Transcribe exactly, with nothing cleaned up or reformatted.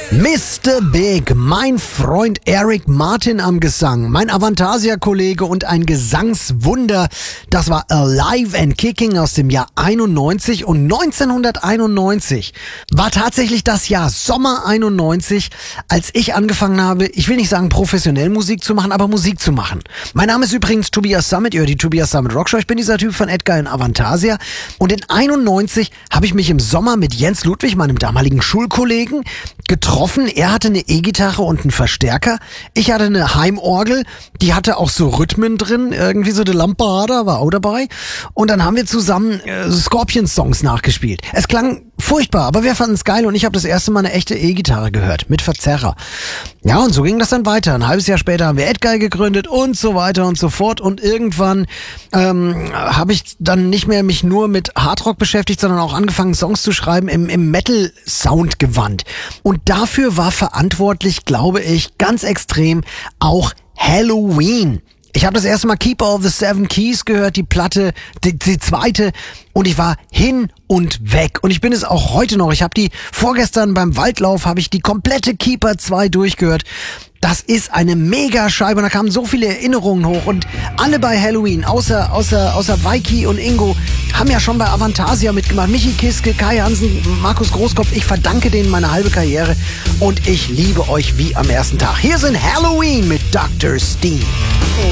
Mister Big, mein Freund Eric Martin am Gesang, mein Avantasia-Kollege und ein Gesangswunder. Das war Alive and Kicking aus dem Jahr einundneunzig, und neunzehnhunderteinundneunzig war tatsächlich das Jahr Sommer einundneunzig, als ich angefangen habe, ich will nicht sagen professionell Musik zu machen, aber Musik zu machen. Mein Name ist übrigens Tobias Summit, ihr hört die Tobias Summit Rockshow. Ich bin dieser Typ von Edgar in Avantasia, und in einundneunzig habe ich mich im Sommer mit Jens Ludwig, meinem damaligen Schulkollegen, getroffen. Er hatte eine E-Gitarre und einen Verstärker. Ich hatte eine Heimorgel, die hatte auch so Rhythmen drin, irgendwie so eine Lampada war auch dabei. Und dann haben wir zusammen äh, Scorpions-Songs nachgespielt. Es klang furchtbar, aber wir fanden es geil, und ich habe das erste Mal eine echte E-Gitarre gehört, mit Verzerrer. Ja, und so ging das dann weiter. Ein halbes Jahr später haben wir Edguy gegründet und so weiter und so fort. Und irgendwann ähm, habe ich dann nicht mehr mich nur mit Hardrock beschäftigt, sondern auch angefangen, Songs zu schreiben im, im Metal-Sound-Gewand. Und dafür war verantwortlich, glaube ich, ganz extrem auch Helloween. Ich habe das erste Mal Keeper of the Seven Keys gehört, die Platte, die, die zweite, und ich war hin und weg. Und ich bin es auch heute noch. Ich habe die vorgestern beim Waldlauf, habe ich die komplette Keeper zwei durchgehört. Das ist eine Mega-Scheibe, und da kamen so viele Erinnerungen hoch, und alle bei Helloween, außer, außer, außer Weiki und Ingo, haben ja schon bei Avantasia mitgemacht. Michi Kiske, Kai Hansen, Markus Großkopf, ich verdanke denen meine halbe Karriere, und ich liebe euch wie am ersten Tag. Hier sind Helloween mit Doktor Steen.